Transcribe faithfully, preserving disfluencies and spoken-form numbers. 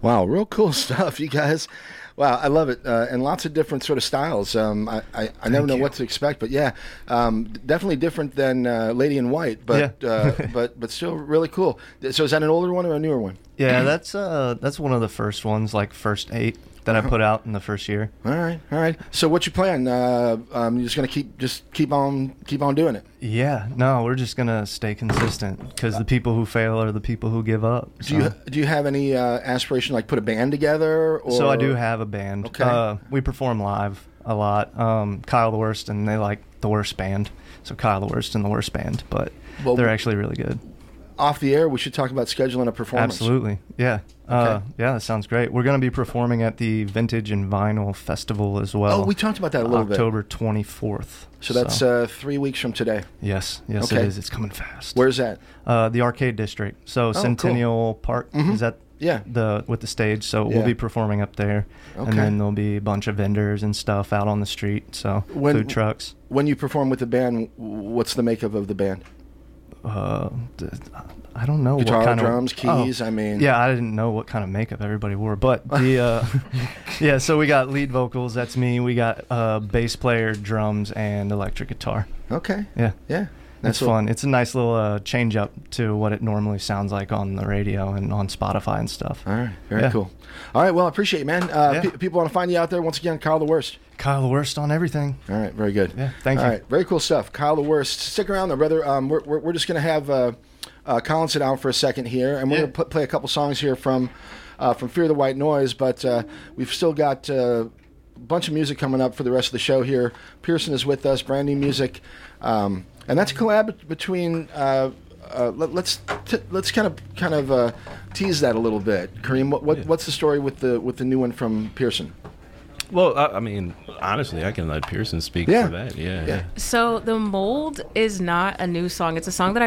Wow, real cool stuff, you guys. Wow, I love it, uh, and lots of different sort of styles. Um, I, I, I never know you. what to expect, but yeah, um, definitely different than uh, Lady in White, but Yeah. uh, but but still really cool. So is that an older one or a newer one? Yeah, that's uh that's one of the first ones, like first eight that I put out in the first year. All right, all right. So what's your plan? Uh, um, you're just gonna keep just keep on keep on doing it. Yeah, no, we're just gonna stay consistent because the people who fail are the people who give up. Do you do you have any uh, aspiration, like put a band together? Or? So I do have a band. Okay. Uh, we perform live a lot. Um, Kyle the Worst, and they like the Worst Band. So Kyle the Worst and the Worst Band, but Well, they're actually really good. Off the air, we should talk about scheduling a performance. Absolutely, yeah. Uh, Okay. yeah, that sounds great. We're going to be performing at the Vintage and Vinyl Festival as well. Oh, we talked about that a little bit. October twenty-fourth. So that's uh, three weeks from today. Yes, yes, Okay. it is. It's coming fast. Where's that? Uh, the Arcade District. So cool. Centennial Park. Mhm. Is that Yeah. the with the stage? So Yeah. we'll be performing up there, Okay. and then there'll be a bunch of vendors and stuff out on the street. So When- food trucks. When you perform with the band, what's the makeup of the band? Uh, d- I don't know Guitar, what kind drums, of keys. Oh, I mean, yeah, I didn't know what kind of makeup everybody wore, but the uh, yeah. So we got lead vocals. That's me. We got uh, bass player, drums, and electric guitar. Okay. Yeah. Yeah. It's fun. It's a nice little uh, change up to what it normally sounds like on the radio and on Spotify and stuff. All right. Very Yeah. cool. All right. Well, I appreciate you, man. Uh, Yeah. pe- people want to find you out there. Once again, Kyle the Worst. Kyle the Worst on everything. All right. Very good. Yeah, thank All you. right. Very cool stuff. Kyle the Worst. Stick around, though, brother. Um, we're, we're, we're just going to have uh, uh, Colin sit down for a second here, and we're Yeah. going to play a couple songs here from uh, from Fear the White Noise, but uh, we've still got uh, a bunch of music coming up for the rest of the show here. Pearson is with us, brand new music, um, and that's a collab between. Uh, uh, let, let's t- let's kind of kind of uh, tease that a little bit, Kareem. What, what Yeah. what's the story with the with the new one from Pearson? Well, I, I mean, honestly, I can let Pearson speak Yeah. for that. Yeah. Yeah. So the mold is not a new song. It's a song that I